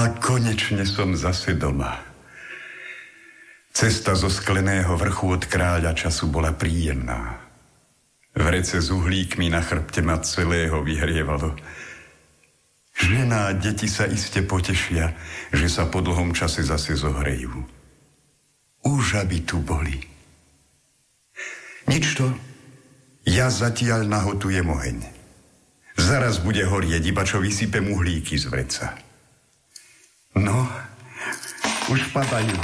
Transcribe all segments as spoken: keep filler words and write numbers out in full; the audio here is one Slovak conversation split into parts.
A konečne som zase doma. Cesta zo skleného vrchu od kráľa času bola príjemná. Vrece s uhlíkmi na chrbte ma celého vyhrievalo. Žena a deti sa iste potešia, že sa po dlhom čase zase zohrejú. Už aby tu boli. Nič to, ja zatiaľ nahotujem oheň. Zaraz bude horieť, iba čo vysypem uhlíky z vreca. No, už padajú.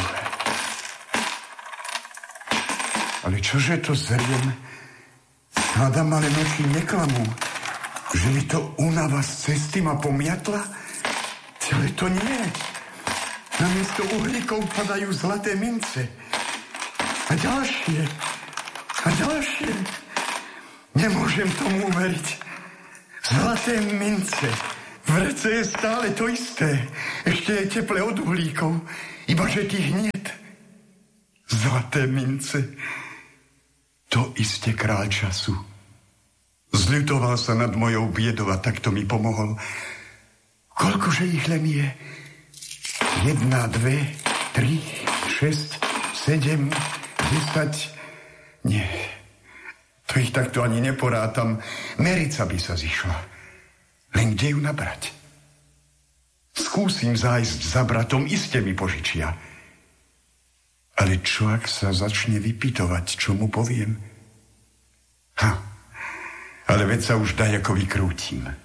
Ale čože to zriem? Hádam, ale noči neklamú. Že mi to únava z cesty ma pomiatla? Ale to nie. Namiesto uhlíkov padajú zlaté mince. A ďalšie. A ďalšie. Nemôžem tomu uveriť. Zlaté mince. Vrece je stále to isté. Ešte je teple od uhlíkov. Ibaže tých niet. Zlaté mince. To isté kráľ času. Zľutoval sa nad mojou biedou a takto mi pomohol. Koľkože ich len je? Jedna, dve, tri, šesť, sedem, desať. Nie, to ich takto ani neporátam. Merica by sa zišla. Len kde ju nabrať? Skúsim zájsť za bratom, iste mi požičia. Ale čo, ak sa začne vypytovať, čo mu poviem? Ha, ale veď sa už dajako vykrútim.